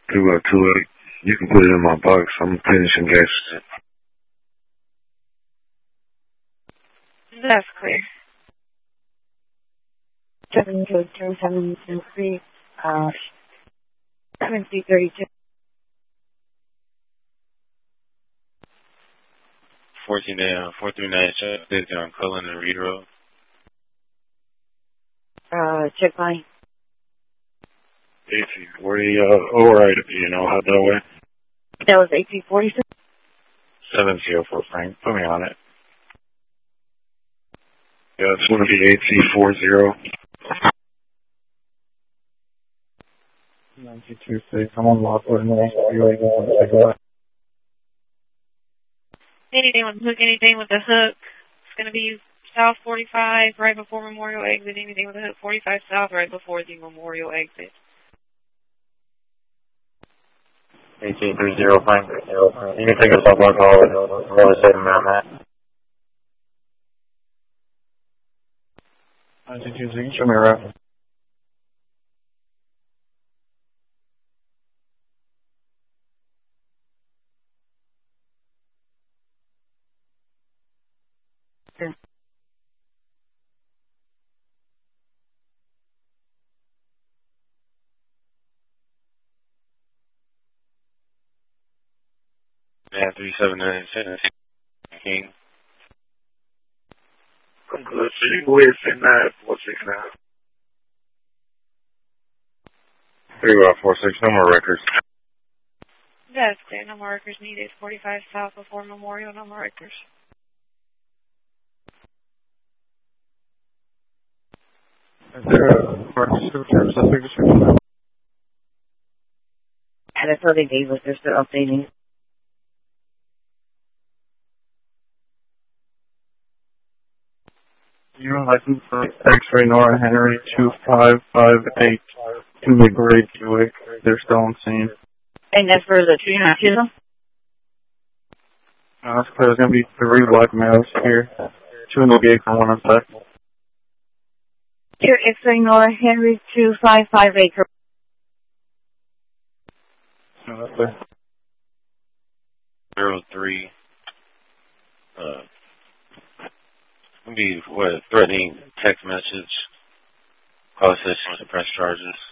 228. You can put it in my box. I'm finishing gas. That's clear. 72723, 7332. 439 on Cullen and Reed Road. Check line. AC40, alright, you know, how that way? That was AC46. 704 Frank, put me on it. Yeah, it's going to be AC40. 9226, I'm on Lockwood, Anything with the hook, anything with the hook. It's going to be South 45 right before Memorial exit. Anything with the hook 45 South right before the Memorial exit. 1830 Frank. You can take us off one call. I'm really saving around that. 9226, show me around. Yeah, 379 King. I'm good. So you go ahead and send that 469. 3146, no more records. That's clear. No more records needed. 45 South before Memorial. No more records. Is there a market description or suspect description? And that's how they gave us. They're still updating. Your license for X-Ray Nora Henry 2558 to the Great Buick. They're still on scene. And that's for the 392? That's clear. There's going to be 3 black males here. 2 in the gate and 1 inside. Here, X-Ray Nora Henry 2558. No, that's clear. 03. Be what, threatening text message, call session, suppress charges.